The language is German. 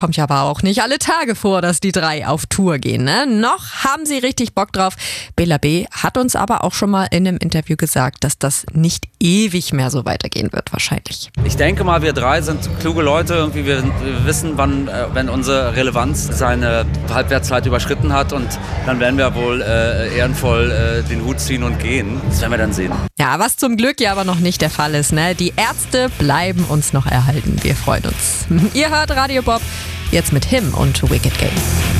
Kommt ja aber auch nicht alle Tage vor, dass die drei auf Tour gehen, ne? Noch haben sie richtig Bock drauf. Bela B. hat uns aber auch schon mal in einem Interview gesagt, dass das nicht ewig mehr so weitergehen wird, wahrscheinlich. Ich denke mal, wir drei sind kluge Leute. Irgendwie wir wissen, wann, wenn unsere Relevanz seine Halbwertszeit überschritten hat. Und dann werden wir wohl ehrenvoll den Hut ziehen und gehen. Das werden wir dann sehen. Ja, was zum Glück ja aber noch nicht der Fall ist, ne? Die Ärzte bleiben uns noch erhalten. Wir freuen uns. Ihr hört Radio Bob. Jetzt mit Him und Wicked Game.